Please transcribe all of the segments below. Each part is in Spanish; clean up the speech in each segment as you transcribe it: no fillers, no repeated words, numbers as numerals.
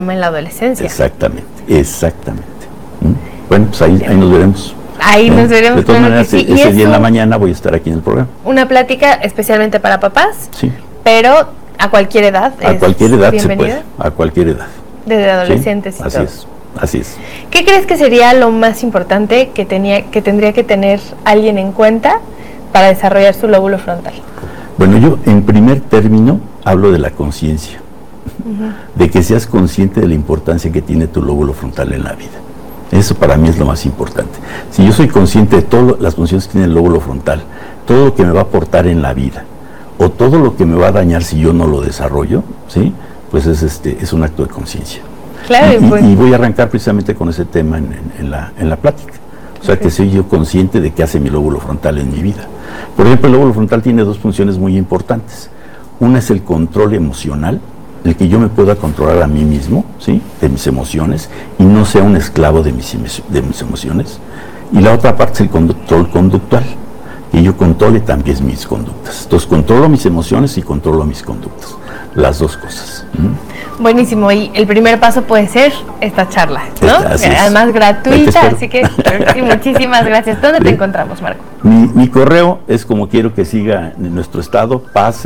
en la adolescencia. Exactamente. Bueno, pues ahí nos veremos. Ahí nos veremos. De todas maneras, ese día en la mañana voy a estar aquí en el programa. Una plática especialmente para papás. Sí. Pero a cualquier edad. A cualquier edad se puede. A cualquier edad. Desde adolescentes y todo. Así es. ¿Qué crees que sería lo más importante que tendría que tener alguien en cuenta para desarrollar su lóbulo frontal? Bueno, yo en primer término hablo de la conciencia. De que seas consciente de la importancia que tiene tu lóbulo frontal en la vida. Eso para mí es lo más importante. Si yo soy consciente de todas las funciones que tiene el lóbulo frontal, todo lo que me va a aportar en la vida, o todo lo que me va a dañar si yo no lo desarrollo, ¿sí? Pues es un acto de conciencia. Claro, y voy a arrancar precisamente con ese tema en la plática. O sea, que soy yo consciente de qué hace mi lóbulo frontal en mi vida. Por ejemplo, el lóbulo frontal tiene dos funciones muy importantes. Una es el control emocional, el que yo me pueda controlar a mí mismo, ¿sí? De mis emociones, y no sea un esclavo de mis emociones. Y la otra parte es el control conductual, que yo controle también mis conductas. Entonces controlo mis emociones y controlo mis conductas, las dos cosas. Buenísimo, y el primer paso puede ser esta charla, ¿no? Además gratuita, así que muchísimas gracias. ¿Dónde te encontramos, Marco? Mi correo es como quiero que siga en nuestro estado,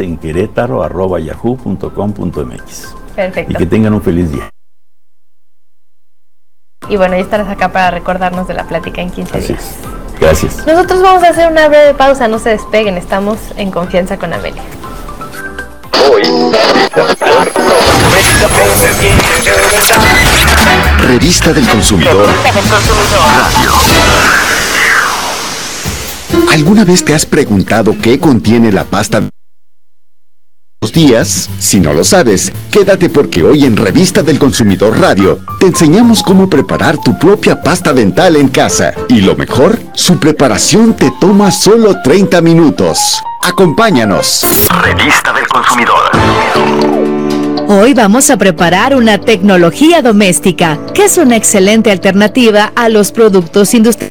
pazenquerétaro@yahoo.com.mx. Perfecto. Y que tengan un feliz día. Y bueno, ya estarás acá para recordarnos de la plática en 15 días. Es. Gracias. Nosotros vamos a hacer una breve pausa, no se despeguen, estamos en Confianza con Amelia. Revista del Consumidor Radio. ¿Alguna vez te has preguntado qué contiene la pasta de los días? Si no lo sabes, quédate porque hoy en Revista del Consumidor Radio te enseñamos cómo preparar tu propia pasta dental en casa. Y lo mejor, su preparación te toma solo 30 minutos. Acompáñanos. Revista del Consumidor. Hoy vamos a preparar una tecnología doméstica, que es una excelente alternativa a los productos industriales.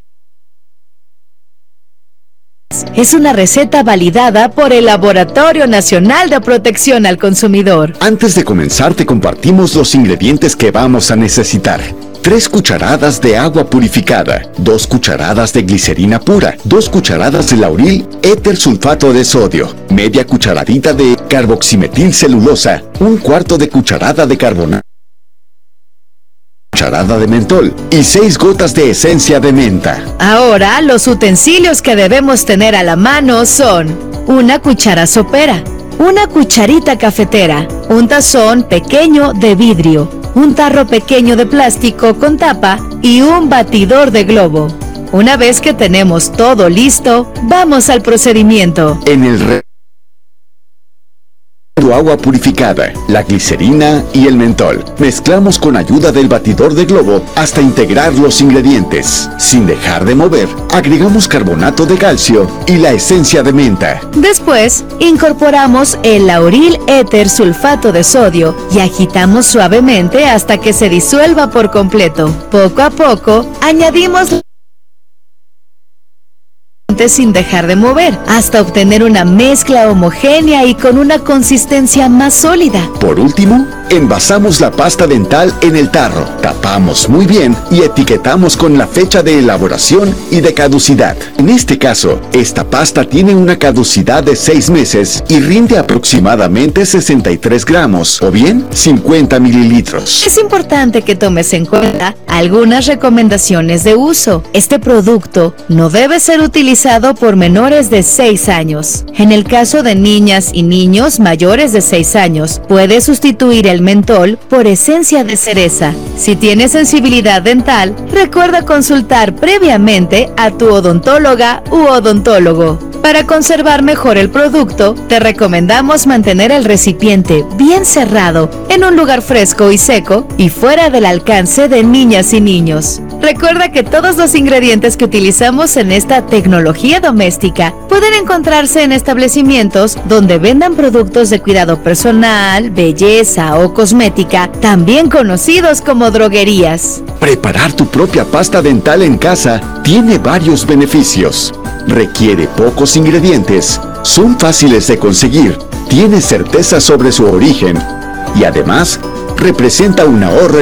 Es una receta validada por el Laboratorio Nacional de Protección al Consumidor. Antes de comenzar, te compartimos los ingredientes que vamos a necesitar. 3 cucharadas de agua purificada, 2 cucharadas de glicerina pura, 2 cucharadas de lauril éter sulfato de sodio, media cucharadita de carboximetilcelulosa, 1/4 de cucharada de carbonato, cucharada de mentol y 6 gotas de esencia de menta. Ahora, los utensilios que debemos tener a la mano son una cuchara sopera, una cucharita cafetera, un tazón pequeño de vidrio, un tarro pequeño de plástico con tapa y un batidor de globo. Una vez que tenemos todo listo, vamos al procedimiento. En el agua purificada, la glicerina y el mentol. Mezclamos con ayuda del batidor de globo hasta integrar los ingredientes. Sin dejar de mover, agregamos carbonato de calcio y la esencia de menta. Después, incorporamos el lauril éter sulfato de sodio y agitamos suavemente hasta que se disuelva por completo. Poco a poco, añadimos sin dejar de mover, hasta obtener una mezcla homogénea y con una consistencia más sólida. Por último, envasamos la pasta dental en el tarro, tapamos muy bien y etiquetamos con la fecha de elaboración y de caducidad. En este caso, esta pasta tiene una caducidad de 6 meses y rinde aproximadamente 63 gramos, o bien 50 mililitros. Es importante que tomes en cuenta algunas recomendaciones de uso. Este producto no debe ser utilizado por menores de 6 años. En el caso de niñas y niños mayores de 6 años, puede sustituir el mentol por esencia de cereza. Si tienes sensibilidad dental, recuerda consultar previamente a tu odontóloga u odontólogo. Para conservar mejor el producto, te recomendamos mantener el recipiente bien cerrado, en un lugar fresco y seco y fuera del alcance de niñas y niños. Recuerda que todos los ingredientes que utilizamos en esta tecnología doméstica pueden encontrarse en establecimientos donde vendan productos de cuidado personal, belleza o cosmética, también conocidos como droguerías. Preparar tu propia pasta dental en casa tiene varios beneficios. Requiere pocos ingredientes, son fáciles de conseguir, tienes certeza sobre su origen y además representa un ahorro